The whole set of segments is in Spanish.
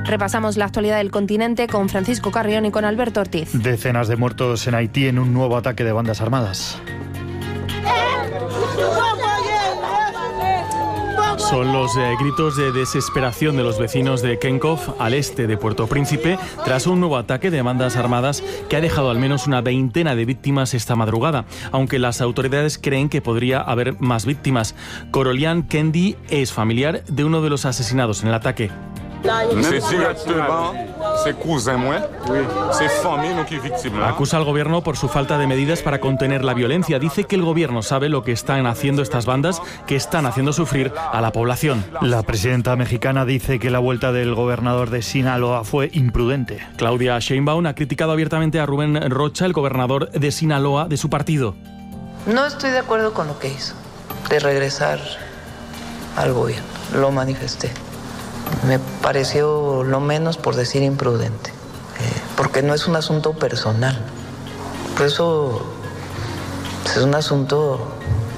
Repasamos la actualidad del continente con Francisco Carrión y con Alberto Ortiz. Decenas de muertos en Haití en un nuevo ataque de bandas armadas. Son los gritos de desesperación de los vecinos de Kenkov, al este de Puerto Príncipe, tras un nuevo ataque de bandas armadas que ha dejado al menos una veintena de víctimas esta madrugada, aunque las autoridades creen que podría haber más víctimas. Corolian Kendi es familiar de uno de los asesinados en el ataque. Acusa al gobierno por su falta de medidas para contener la violencia. Dice que el gobierno sabe lo que están haciendo estas bandas, que están haciendo sufrir a la población. La presidenta mexicana dice que la vuelta del gobernador de Sinaloa fue imprudente. Claudia Sheinbaum ha criticado abiertamente a Rubén Rocha, el gobernador de Sinaloa, de su partido. No estoy de acuerdo con lo que hizo, de regresar al gobierno. Lo manifesté. Me pareció lo menos, por decir, imprudente, porque no es un asunto personal, por eso es un asunto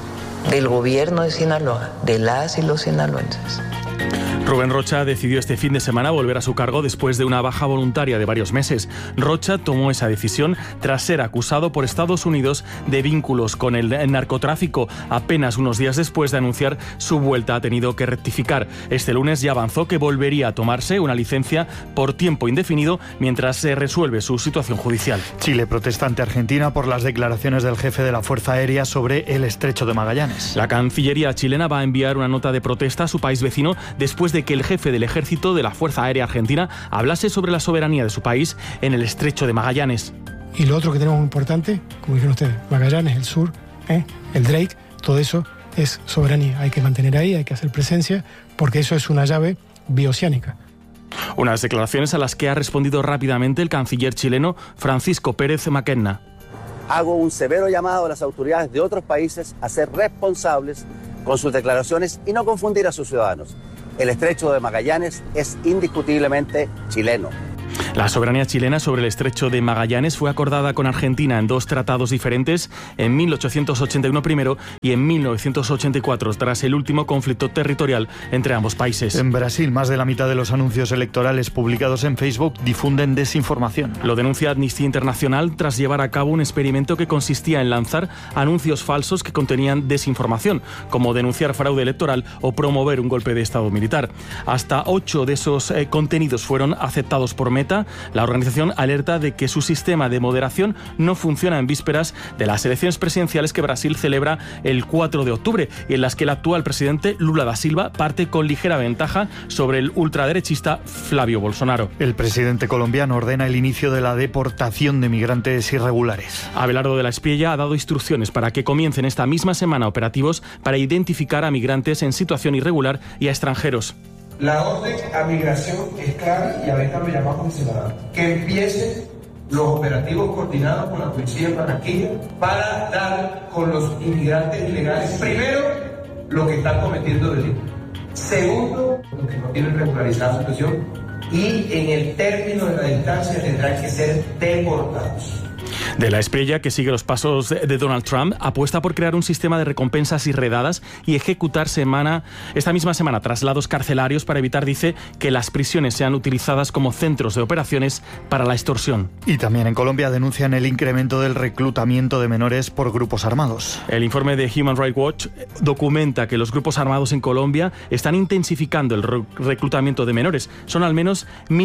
del gobierno de Sinaloa, de las y los sinaloenses. Rubén Rocha decidió este fin de semana volver a su cargo después de una baja voluntaria de varios meses. Rocha tomó esa decisión tras ser acusado por Estados Unidos de vínculos con el narcotráfico. Apenas unos días después de anunciar su vuelta ha tenido que rectificar. Este lunes ya avanzó que volvería a tomarse una licencia por tiempo indefinido mientras se resuelve su situación judicial. Chile protesta ante Argentina por las declaraciones del jefe de la Fuerza Aérea sobre el Estrecho de Magallanes. La Cancillería chilena va a enviar una nota de protesta a su país vecino después de que el jefe del ejército de la Fuerza Aérea Argentina hablase sobre la soberanía de su país en el Estrecho de Magallanes. Y lo otro que tenemos muy importante, como dijeron ustedes, Magallanes, el sur, el Drake, todo eso es soberanía. Hay que mantener ahí, hay que hacer presencia, porque eso es una llave bioceánica. Unas declaraciones a las que ha respondido rápidamente el canciller chileno Francisco Pérez Mackenna. Hago un severo llamado a las autoridades de otros países a ser responsables con sus declaraciones y no confundir a sus ciudadanos. El Estrecho de Magallanes es indiscutiblemente chileno. La soberanía chilena sobre el Estrecho de Magallanes fue acordada con Argentina en dos tratados diferentes, en 1881 primero y en 1984, tras el último conflicto territorial entre ambos países. En Brasil, más de la mitad de los anuncios electorales publicados en Facebook difunden desinformación. Lo denuncia Amnistía Internacional tras llevar a cabo un experimento que consistía en lanzar anuncios falsos que contenían desinformación, como denunciar fraude electoral o promover un golpe de Estado militar. Hasta 8 de esos contenidos fueron aceptados por Meta. La organización alerta de que su sistema de moderación no funciona en vísperas de las elecciones presidenciales que Brasil celebra el 4 de octubre y en las que el actual presidente Lula da Silva parte con ligera ventaja sobre el ultraderechista Flavio Bolsonaro. El presidente colombiano ordena el inicio de la deportación de migrantes irregulares. Abelardo de la Espriella ha dado instrucciones para que comiencen esta misma semana operativos para identificar a migrantes en situación irregular y a extranjeros. La orden a migración es clara y ahorita lo llamamos ciudadano. Que empiecen los operativos coordinados con la policía de Barranquilla para dar con los inmigrantes ilegales, primero, los que están cometiendo delitos. Segundo, los que no tienen regularizada su situación. Y en el término de la distancia tendrán que ser deportados. De la Espriella, que sigue los pasos de Donald Trump, apuesta por crear un sistema de recompensas y redadas y ejecutar esta misma semana traslados carcelarios para evitar, dice, que las prisiones sean utilizadas como centros de operaciones para la extorsión. Y también en Colombia denuncian el incremento del reclutamiento de menores por grupos armados. El informe de Human Rights Watch documenta que los grupos armados en Colombia están intensificando el reclutamiento de menores. Son al menos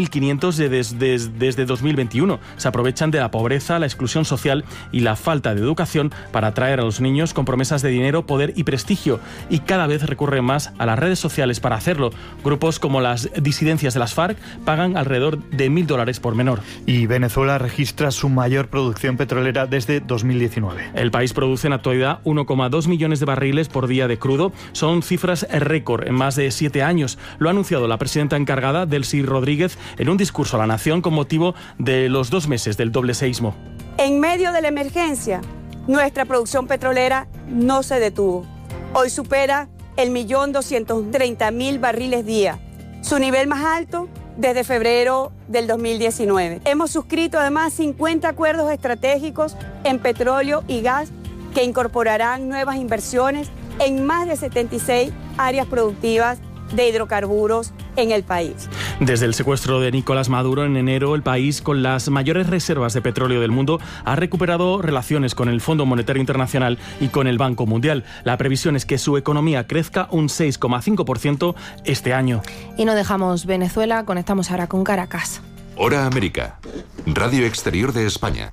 1.500 desde 2021. Se aprovechan de la pobreza, la exclusión social y la falta de educación para atraer a los niños con promesas de dinero, poder y prestigio, y cada vez recurren más a las redes sociales para hacerlo. Grupos como las disidencias de las FARC pagan alrededor de $1.000 por menor. Y Venezuela registra su mayor producción petrolera desde 2019. El país produce en la actualidad 1,2 millones de barriles por día de crudo. Son cifras récord en más de 7 años. Lo ha anunciado la presidenta encargada, Delcy Rodríguez, en un discurso a la nación con motivo de los 2 meses del doble seísmo. En medio de la emergencia, nuestra producción petrolera no se detuvo. Hoy supera el 1.230.000 barriles día, su nivel más alto desde febrero del 2019. Hemos suscrito además 50 acuerdos estratégicos en petróleo y gas que incorporarán nuevas inversiones en más de 76 áreas productivas de hidrocarburos en el país. Desde el secuestro de Nicolás Maduro en enero, el país con las mayores reservas de petróleo del mundo ha recuperado relaciones con el Fondo Monetario Internacional y con el Banco Mundial. La previsión es que su economía crezca un 6,5% este año. Y no dejamos Venezuela, conectamos ahora con Caracas. Hora América, Radio Exterior de España.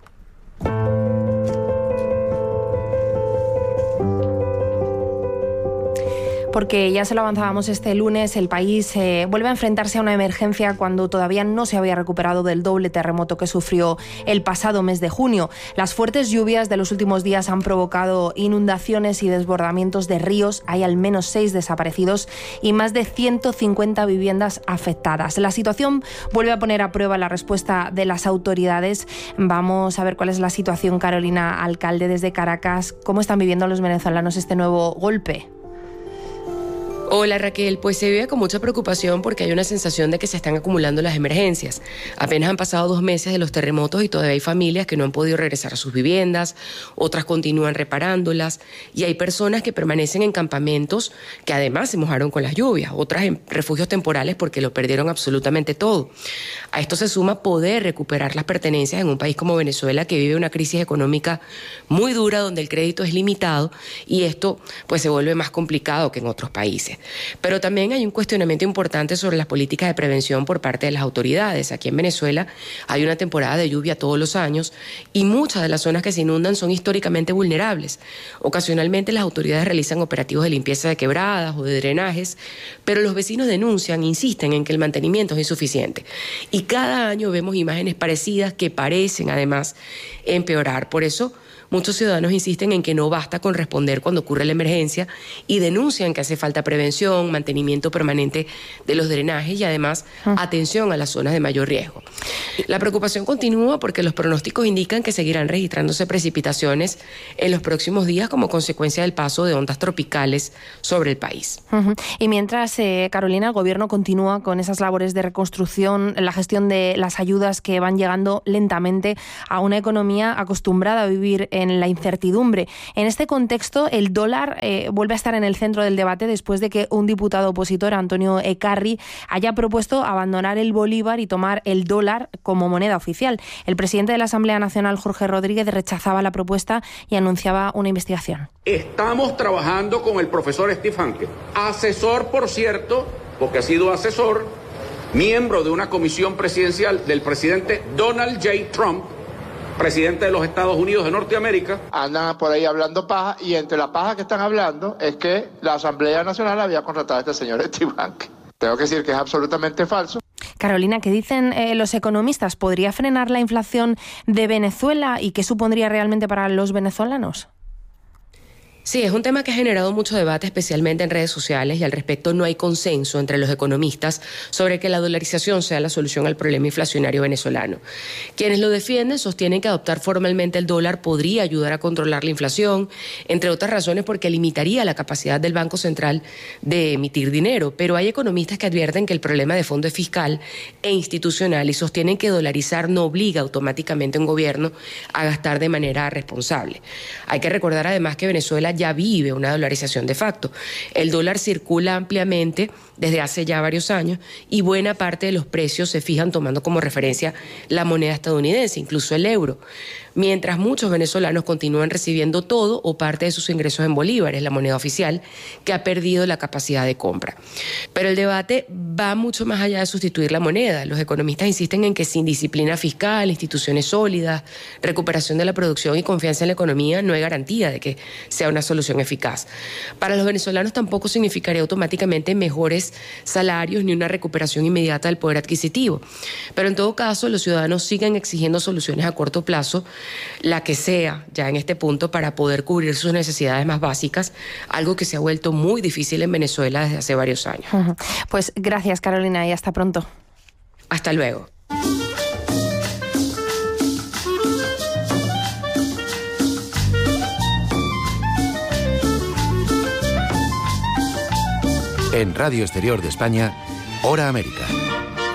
Porque ya se lo avanzábamos este lunes, el país vuelve a enfrentarse a una emergencia cuando todavía no se había recuperado del doble terremoto que sufrió el pasado mes de junio. Las fuertes lluvias de los últimos días han provocado inundaciones y desbordamientos de ríos. Hay al menos 6 desaparecidos y más de 150 viviendas afectadas. La situación vuelve a poner a prueba la respuesta de las autoridades. Vamos a ver cuál es la situación, Carolina, alcalde desde Caracas. ¿Cómo están viviendo los venezolanos este nuevo golpe? Hola Raquel, pues se vive con mucha preocupación porque hay una sensación de que se están acumulando las emergencias. Apenas han pasado 2 meses de los terremotos y todavía hay familias que no han podido regresar a sus viviendas, otras continúan reparándolas y hay personas que permanecen en campamentos que además se mojaron con las lluvias, otras en refugios temporales porque lo perdieron absolutamente todo. A esto se suma poder recuperar las pertenencias en un país como Venezuela que vive una crisis económica muy dura donde el crédito es limitado y esto pues se vuelve más complicado que en otros países. Pero también hay un cuestionamiento importante sobre las políticas de prevención por parte de las autoridades. Aquí en Venezuela hay una temporada de lluvia todos los años y muchas de las zonas que se inundan son históricamente vulnerables. Ocasionalmente las autoridades realizan operativos de limpieza de quebradas o de drenajes, pero los vecinos denuncian, insisten en que el mantenimiento es insuficiente. Y cada año vemos imágenes parecidas que parecen además empeorar. Por eso muchos ciudadanos insisten en que no basta con responder cuando ocurre la emergencia y denuncian que hace falta prevención, mantenimiento permanente de los drenajes y además atención a las zonas de mayor riesgo. La preocupación continúa porque los pronósticos indican que seguirán registrándose precipitaciones en los próximos días como consecuencia del paso de ondas tropicales sobre el país. Y mientras, Carolina, el Gobierno continúa con esas labores de reconstrucción, la gestión de las ayudas que van llegando lentamente a una economía acostumbrada a vivir en la incertidumbre. En este contexto, el dólar vuelve a estar en el centro del debate después de que un diputado opositor, Antonio Ekarri, haya propuesto abandonar el bolívar y tomar el dólar como moneda oficial. El presidente de la Asamblea Nacional, Jorge Rodríguez, rechazaba la propuesta y anunciaba una investigación. Estamos trabajando con el profesor Steve Hanke, asesor, por cierto, porque ha sido asesor, miembro de una comisión presidencial del presidente Donald J. Trump, presidente de los Estados Unidos de Norteamérica. Andan por ahí hablando paja y entre la paja que están hablando es que la Asamblea Nacional había contratado a este señor Steve Hanke. Tengo que decir que es absolutamente falso. Carolina, ¿qué dicen los economistas? ¿Podría frenar la inflación de Venezuela y qué supondría realmente para los venezolanos? Sí, es un tema que ha generado mucho debate, especialmente en redes sociales, y al respecto no hay consenso entre los economistas sobre que la dolarización sea la solución al problema inflacionario venezolano. Quienes lo defienden sostienen que adoptar formalmente el dólar podría ayudar a controlar la inflación, entre otras razones porque limitaría la capacidad del Banco Central de emitir dinero, pero hay economistas que advierten que el problema de fondo es fiscal e institucional y sostienen que dolarizar no obliga automáticamente a un gobierno a gastar de manera responsable. Hay que recordar además que Venezuela ya vive una dolarización de facto. El dólar circula ampliamente desde hace ya varios años y buena parte de los precios se fijan tomando como referencia la moneda estadounidense, incluso el euro. Mientras muchos venezolanos continúan recibiendo todo o parte de sus ingresos en bolívares, la moneda oficial, que ha perdido la capacidad de compra. Pero el debate va mucho más allá de sustituir la moneda. Los economistas insisten en que sin disciplina fiscal, instituciones sólidas, recuperación de la producción y confianza en la economía no hay garantía de que sea una solución eficaz. Para los venezolanos tampoco significaría automáticamente mejores salarios ni una recuperación inmediata del poder adquisitivo. Pero en todo caso, los ciudadanos siguen exigiendo soluciones a corto plazo, la que sea ya en este punto, para poder cubrir sus necesidades más básicas, algo que se ha vuelto muy difícil en Venezuela desde hace varios años. Pues gracias, Carolina, y hasta pronto. Hasta luego. En Radio Exterior de España, Hora América.